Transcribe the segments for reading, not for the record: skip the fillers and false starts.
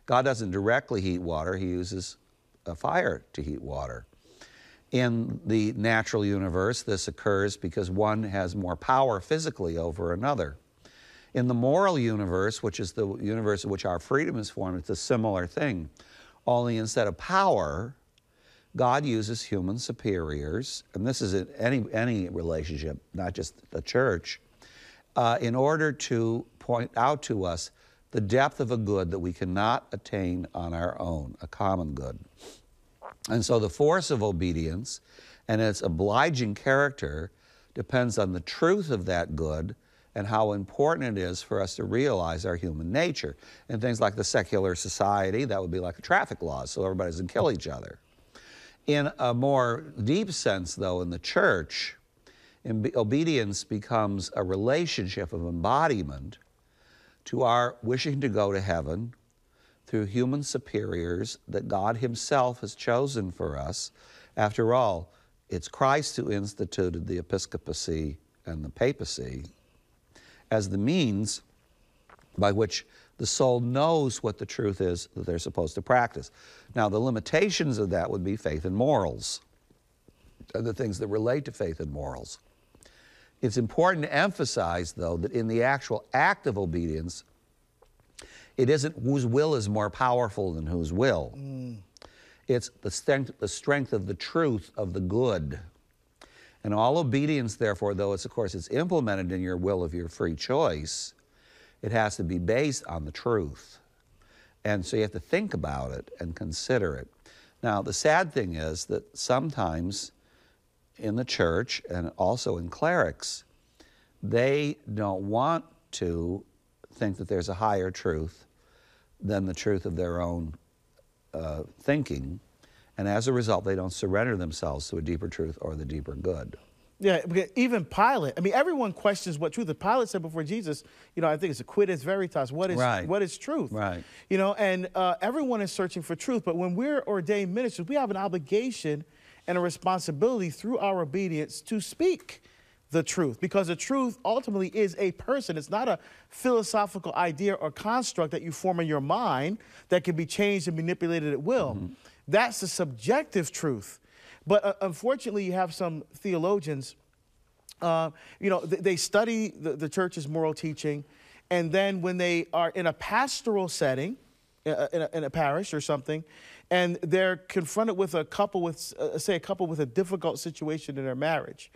God doesn't directly heat water. He uses a fire to heat water. In the natural universe, this occurs because one has more power physically over another. In the moral universe, which is the universe in which our freedom is formed, it's a similar thing. Only instead of power, God uses human superiors, and this is in any relationship, not just the church, in order to point out to us the depth of a good that we cannot attain on our own, a common good. And so the force of obedience and its obliging character depends on the truth of that good and how important it is for us to realize our human nature. In things like the secular society, that would be like a traffic law, so everybody doesn't kill each other. In a more deep sense, though, in the church, obedience becomes a relationship of embodiment to our wishing to go to heaven through human superiors that God Himself has chosen for us. After all, it's Christ who instituted the episcopacy and the papacy as the means by which the soul knows what the truth is that they're supposed to practice. Now, the limitations of that would be faith and morals, and the things that relate to faith and morals. It's important to emphasize, though, that in the actual act of obedience, it isn't whose will is more powerful than whose will. It's the strength of the truth of the good. And all obedience, therefore, though it's, of course, it's implemented in your will of your free choice, it has to be based on the truth. And so you have to think about it and consider it. Now, the sad thing is that sometimes in the church and also in clerics, they don't want to think that there's a higher truth than the truth of their own thinking, and as a result, they don't surrender themselves to a deeper truth or the deeper good. Yeah, even Pilate, I mean, everyone questions what truth is. Pilate said before Jesus, you know, I think it's a quitus veritas, what is truth? Right. You know, and everyone is searching for truth, but when we're ordained ministers, we have an obligation and a responsibility through our obedience to speak the truth, because the truth ultimately is a person. It's not a philosophical idea or construct that you form in your mind that can be changed and manipulated at will. That's the subjective truth. But unfortunately, you have some theologians, you know, they study the church's moral teaching, and then when they are in a pastoral setting, in a parish or something, and they're confronted with a couple with, say, a couple with a difficult situation in their marriage,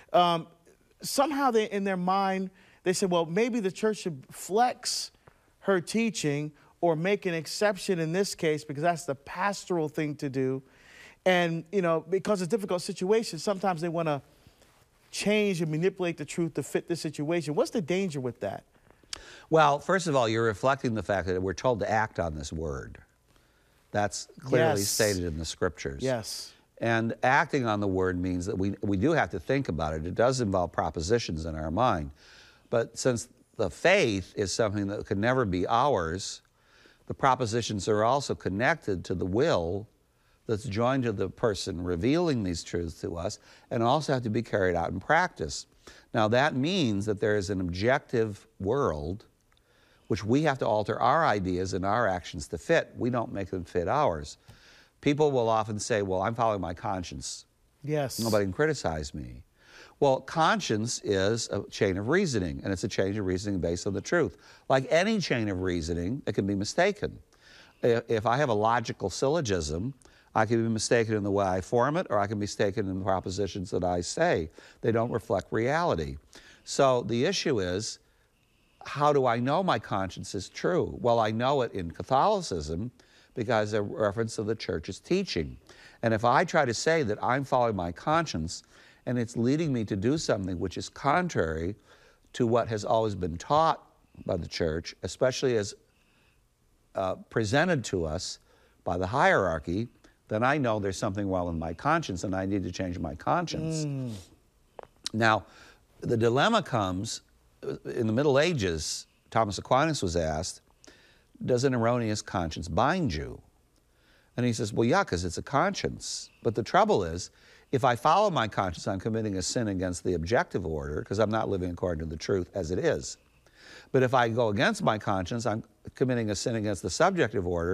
somehow they, in their mind, they say, well, maybe the church should flex her teaching or make an exception in this case because that's the pastoral thing to do. And, you know, because it's a difficult situation, sometimes they want to change and manipulate the truth to fit the situation. What's the danger with that? Well, first of all, you're reflecting the fact that we're told to act on this word. That's clearly stated in the scriptures. Yes. And acting on the word means that we do have to think about it. It does involve propositions in our mind. But since the faith is something that could never be ours, the propositions are also connected to the will that's joined to the person revealing these truths to us, and also have to be carried out in practice. Now, that means that there is an objective world which we have to alter our ideas and our actions to fit. We don't make them fit ours. People will often say, well, I'm following my conscience. Yes. Nobody can criticize me. Well, conscience is a chain of reasoning, and it's a chain of reasoning based on the truth. Like any chain of reasoning, it can be mistaken. If I have a logical syllogism, I can be mistaken in the way I form it, or I can be mistaken in the propositions that I say. They don't reflect reality. So the issue is, how do I know my conscience is true? Well, I know it in Catholicism because a reference to the church's teaching. And if I try to say that I'm following my conscience and it's leading me to do something which is contrary to what has always been taught by the church, especially as presented to us by the hierarchy, then I know there's something wrong with my conscience and I need to change my conscience. Now, the dilemma comes, in the Middle Ages, Thomas Aquinas was asked, does an erroneous conscience bind you? And he says, well, yeah, because it's a conscience. But the trouble is, if I follow my conscience, I'm committing a sin against the objective order because I'm not living according to the truth as it is. But if I go against my conscience, I'm committing a sin against the subjective order